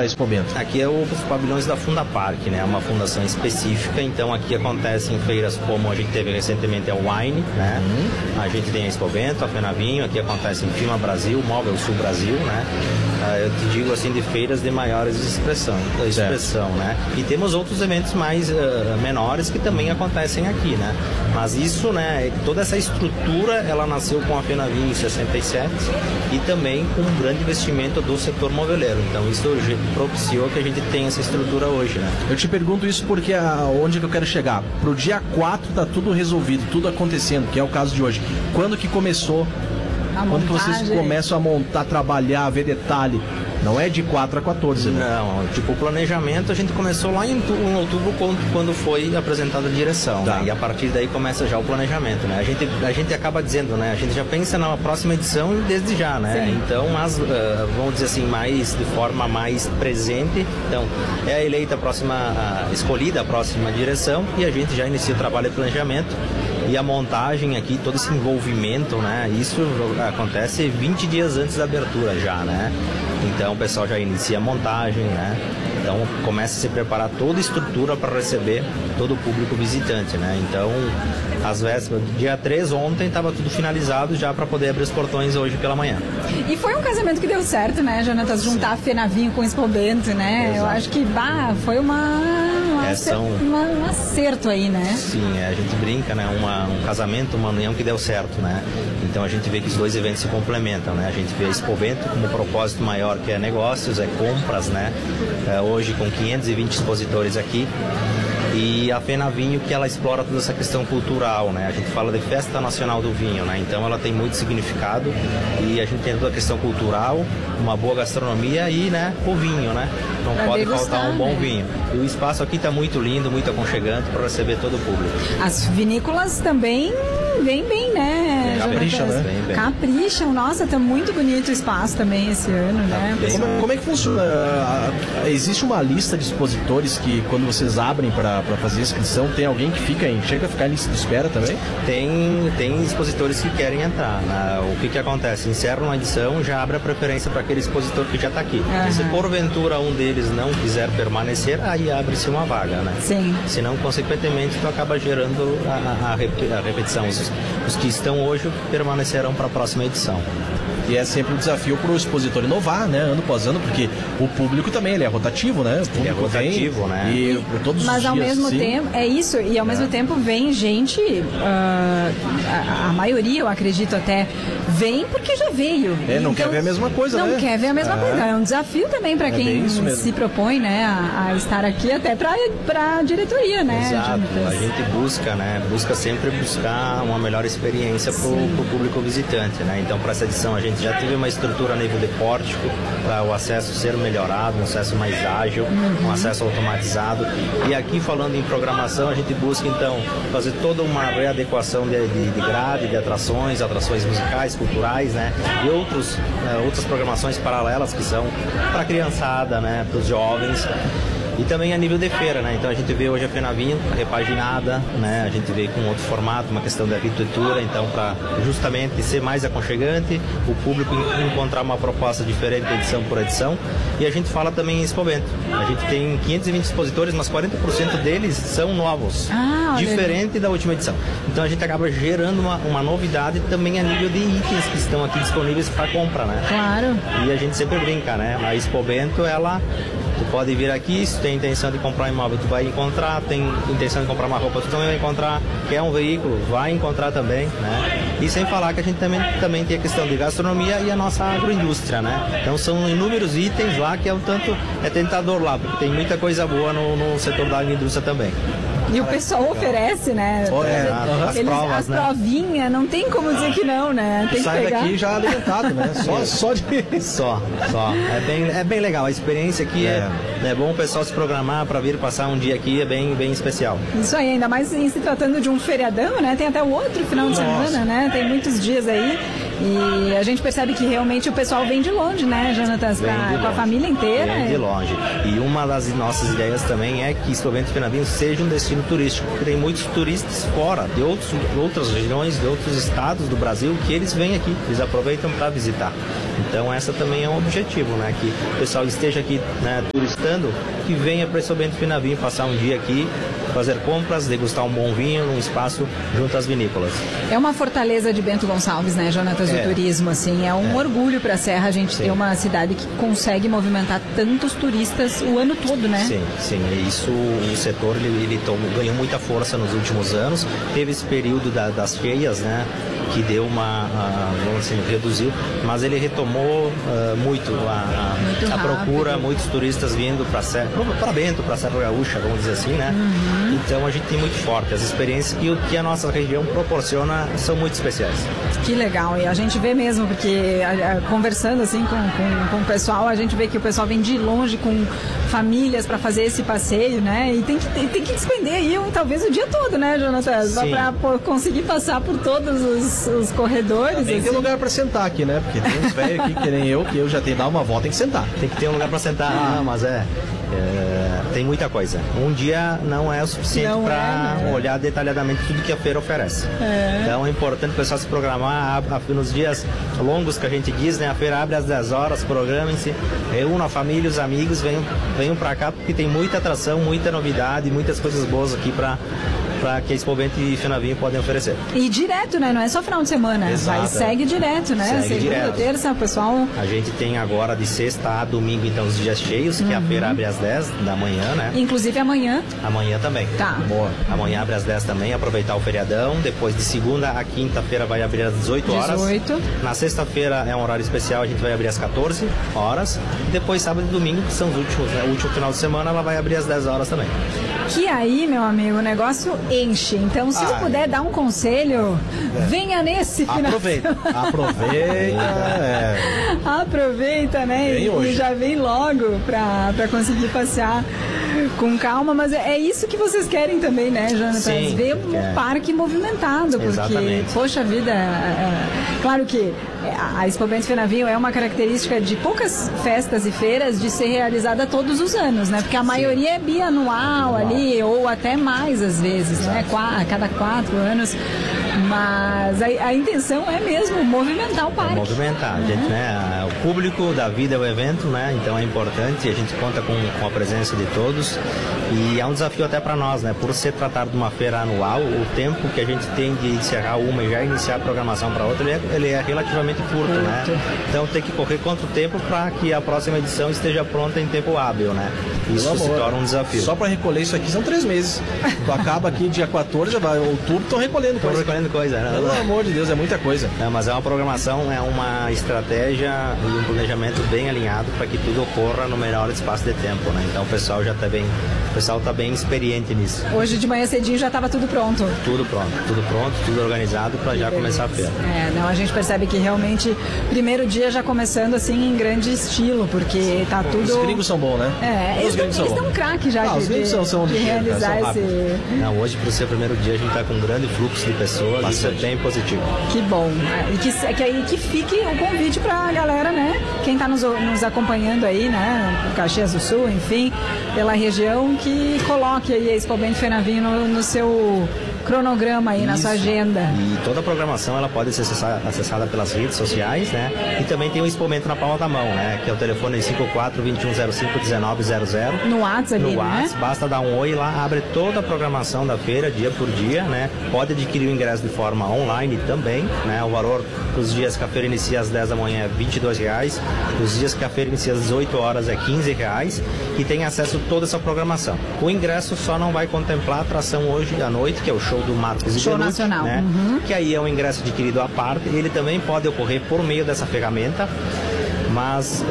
a Expobento? Aqui é os pavilhões da Fundapark, né? Uma fundação específica, então aqui acontecem feiras como a gente teve recentemente a Wine, né? A gente tem a Expobento, a Fenavinho, aqui acontece em Firma Brasil, Móvel Sul Brasil, né? Eu te digo assim, de feiras de maiores expressão, né? E temos outros eventos mais menores que também acontecem aqui, né? Mas isso, né? Toda essa estrutura, ela nasceu com a Fenavinho em 67 e também com um grande investimento do setor moveleiro. Então isso propiciou que a gente tenha essa estrutura hoje, né? Eu te pergunto isso porque onde que eu quero chegar? Pro dia 4 tá tudo resolvido, tudo acontecendo, que é o caso de hoje. Quando que começou? Quando que vocês começam a montar, trabalhar, ver detalhe? Não é de 4 a 14, né? Não, tipo, o planejamento a gente começou lá em outubro, quando foi apresentada a direção, tá, né? E a partir daí começa já o planejamento, né? A gente acaba dizendo, né? A gente já pensa na próxima edição desde já, né? Sim. Então, vamos dizer assim, de forma mais presente. Então, é eleita escolhida a próxima direção e a gente já inicia o trabalho de planejamento. E a montagem aqui, todo esse envolvimento, né? Isso acontece 20 dias antes da abertura já, né? Então o pessoal já inicia a montagem, né? Então começa a se preparar toda a estrutura para receber todo o público visitante, né? Então, às vésperas, dia 3 ontem estava tudo finalizado já para poder abrir os portões hoje pela manhã. E foi um casamento que deu certo, né, Jonatas? Juntar a Fenavinho com o Expobento, né? Exato. Eu acho que foi um acerto aí, né? Sim, a gente brinca, né? Um casamento, uma união que deu certo, né? Então a gente vê que os dois eventos se complementam, né? A gente vê a Expobento como propósito maior, que é negócios, é compras, né? Hoje com 520 expositores aqui. E a Fenavinho, que ela explora toda essa questão cultural, né? A gente fala de Festa Nacional do Vinho, né? Então ela tem muito significado e a gente tem toda a questão cultural, uma boa gastronomia e, né, o vinho, né? Não pode faltar um bom vinho. E o espaço aqui está muito lindo, muito aconchegante para receber todo o público. As vinícolas também vêm bem, né? Capricham, né? Bem. Capricham. Nossa, tá muito bonito o espaço também esse ano, né? Como é que funciona? Existe uma lista de expositores que, quando vocês abrem para fazer inscrição, tem alguém que chega a ficar em lista de espera também? Tem expositores que querem entrar, né? O que acontece? Encerra uma edição, já abre a preferência para aquele expositor que já está aqui. E se porventura um deles não quiser permanecer, aí abre-se uma vaga, né? Sim. Senão, consequentemente, tu acaba gerando a repetição. Os que estão hoje permanecerão para a próxima edição. E é sempre um desafio para o expositor inovar, né? Ano após ano, porque o público também ele é rotativo, né? O público ele é rotativo, né? E todos mas os ao dias, mesmo tempo, é isso, e ao mesmo tempo vem gente, a maioria, eu acredito até, vem porque já veio. Não quer ver a mesma coisa, não né? Não quer ver a mesma coisa. É um desafio também para quem se propõe, né, a estar aqui, até para a diretoria, né? Exato. A gente busca sempre buscar uma melhor experiência para o público visitante, né? Então, para essa edição, a gente já teve uma estrutura a nível de pórtico para o acesso ser melhorado, um acesso mais ágil, um acesso automatizado. E aqui, falando em programação, a gente busca então fazer toda uma readequação de grade, de atrações musicais, culturais, né? E outras programações paralelas que são para a criançada, né? Para os jovens. E também a nível de feira, né? Então a gente vê hoje a Fenavinho repaginada, né? A gente vê com outro formato, uma questão de arquitetura, então para justamente ser mais aconchegante, o público encontrar uma proposta diferente edição por edição. E a gente fala também em Expobento. A gente tem 520 expositores, mas 40% deles são novos, diferente da última edição. Então a gente acaba gerando uma novidade também a nível de itens que estão aqui disponíveis para compra, né? Claro. E a gente sempre brinca, né? A Expobento, tu pode vir aqui, se tem intenção de comprar um imóvel, tu vai encontrar, tem intenção de comprar uma roupa, tu também vai encontrar, quer um veículo, vai encontrar também, né? E sem falar que a gente também tem a questão de gastronomia e a nossa agroindústria, né? Então são inúmeros itens lá que é tentador lá, porque tem muita coisa boa no setor da agroindústria também. E o pessoal oferece, né? As provinhas, não tem como dizer que não, né? Tem sai que pegar. Daqui já alimentado, né? Só. É bem legal. A experiência aqui é bom o pessoal se programar para vir passar um dia aqui, é bem especial. Isso aí, ainda mais em se tratando de um feriadão, né? Tem até o outro final de semana, né? Tem muitos dias aí. E a gente percebe que realmente o pessoal vem de longe, né, Jonatas? Com a família inteira. Vem de longe. E uma das nossas ideias também é que Expo Bento Finavim seja um destino turístico, porque tem muitos turistas fora, de outras regiões, de outros estados do Brasil, que eles vêm aqui, eles aproveitam para visitar. Então essa também é um objetivo, né? Que o pessoal esteja aqui, né, turistando, que venha para Expo Bento Finavim passar um dia aqui, fazer compras, degustar um bom vinho num espaço junto às vinícolas. É uma fortaleza de Bento Gonçalves, né, Jonatas, do turismo, assim, é um orgulho para a Serra a gente ter uma cidade que consegue movimentar tantos turistas o ano todo, né? Sim, isso, o setor ele ganhou muita força nos últimos anos, teve esse período das cheias, né, que deu vamos assim, reduziu, mas ele retomou muito a procura, muitos turistas vindo para Bento, para Serra Gaúcha, vamos dizer assim, né? Então a gente tem muito forte, as experiências que a nossa região proporciona são muito especiais. Que legal, e a gente vê mesmo, porque conversando assim com o pessoal, a gente vê que o pessoal vem de longe com famílias para fazer esse passeio, né? E tem que despender aí talvez o dia todo, né, Jonatas? Para conseguir passar por todos os corredores. Tem que ter lugar para sentar aqui, né? Porque tem uns velhos aqui que nem eu, que eu já tenho que dar uma volta, tem que sentar. Tem que ter um lugar para sentar, mas tem muita coisa. Um dia não é o suficiente para olhar detalhadamente tudo que a feira oferece. Então é importante o pessoal se programar nos dias longos que a gente diz, né? A feira abre às 10 horas, programem-se, reúnam a família, os amigos, venham para cá, porque tem muita atração, muita novidade, muitas coisas boas aqui para que a Expo Bento e Finavim podem oferecer. E direto, né? Não é só final de semana. Exato, segue direto, né? Segunda, terça, pessoal. A gente tem agora de sexta a domingo, então, os dias cheios, que a feira abre às 10 da manhã, né? Inclusive amanhã. Amanhã também. Tá. Boa. Amanhã abre às 10 também, aproveitar o feriadão. Depois de segunda a quinta-feira vai abrir às 18 horas. 18. Na sexta-feira é um horário especial, a gente vai abrir às 14 horas. E depois sábado e domingo, que são os últimos, né? O último final de semana, ela vai abrir às 10 horas também. Que aí, meu amigo, o negócio enche. Então, se tu puder dar um conselho, venha nesse final. Aproveita, né? E já vem logo pra conseguir passear com calma. Mas é isso que vocês querem também, né, Jonatas? Sim, ver um parque movimentado. Porque, exatamente. Poxa vida, claro que a Expo Bento Finavim é uma característica de poucas festas e feiras de ser realizada todos os anos, né? Porque a maioria é bianual ali, ou até mais às vezes, né? A cada 4 anos. Mas a intenção é mesmo movimentar o parque. Movimentar, gente, né? O público da vida é o evento, né? Então é importante, a gente conta com a presença de todos e é um desafio até para nós, né? Por ser tratado de uma feira anual, o tempo que a gente tem de encerrar uma e já iniciar a programação para outra, ele é relativamente curto, né? Então tem que correr contra o tempo para que a próxima edição esteja pronta em tempo hábil, né? Isso se torna um desafio. Só para recolher isso aqui são 3 meses. Tu acaba aqui dia 14, vai outubro, estão recolhendo coisa. Né? Pelo amor de Deus, é muita coisa. Mas é uma programação, é uma estratégia e um planejamento bem alinhado para que tudo ocorra no melhor espaço de tempo, né? Então o pessoal já está bem experiente nisso. Hoje de manhã cedinho já estava tudo pronto. Tudo pronto, tudo organizado para já começar a feira. A gente percebe que realmente primeiro dia já começando assim em grande estilo, porque tá tudo... Os gringos são bons, né? Eles dão um craque já de realizar esse... Não, hoje por ser o primeiro dia a gente está com um grande fluxo de pessoas, isso é bem positivo. Que bom. E que fique o convite pra galera, né? Quem tá nos acompanhando aí, né? Caxias do Sul, enfim, pela região, que coloque aí a Expo Bento Finavim no seu cronograma aí, na sua agenda. E toda a programação ela pode ser acessada pelas redes sociais, né? E também tem o Expo Bento na palma da mão, né? Que é o telefone 54-2105-1900. No WhatsApp, no WhatsApp, basta dar um oi lá, abre toda a programação da feira, dia por dia, né? Pode adquirir o ingresso de forma online também, né? O valor para os dias que a feira inicia às 10 da manhã é R$22, os dias que a feira inicia às 18 horas é R$15 e tem acesso a toda essa programação. O ingresso só não vai contemplar a atração hoje à noite, que é o show do Marcos e Belucci, nacional, né? Que aí é um ingresso adquirido à parte, ele também pode ocorrer por meio dessa ferramenta, mas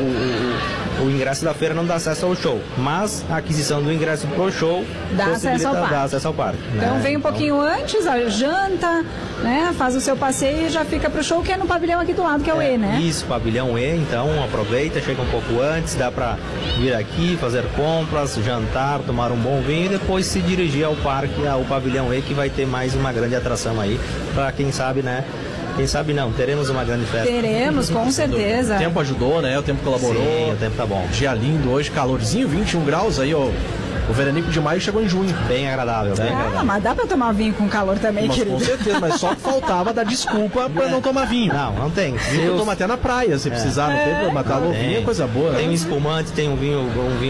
o ingresso da feira não dá acesso ao show, mas a aquisição do ingresso pro show dá acesso ao parque. Então né? Vem um pouquinho antes, a janta, né? Faz o seu passeio e já fica pro show, que é no pavilhão aqui do lado, que é o E, né? Isso, pavilhão E, então aproveita, chega um pouco antes, dá pra vir aqui, fazer compras, jantar, tomar um bom vinho e depois se dirigir ao parque, ao pavilhão E, que vai ter mais uma grande atração aí, pra quem sabe, né? Quem sabe não, teremos uma grande festa. Teremos, com certeza. O tempo ajudou, né? O tempo colaborou. Sim, o tempo tá bom. Dia lindo hoje, calorzinho, 21 graus aí, ó. O veranico de maio chegou em junho. Bem agradável, bem agradável. Mas dá pra tomar vinho com calor também, Mas, querido. com certeza, mas só faltava dar desculpa pra não tomar vinho. Não tem. Vinho toma até na praia, se precisar, não tem problema. Matar a lovinha é coisa boa, né? Tem um espumante, tem um vinho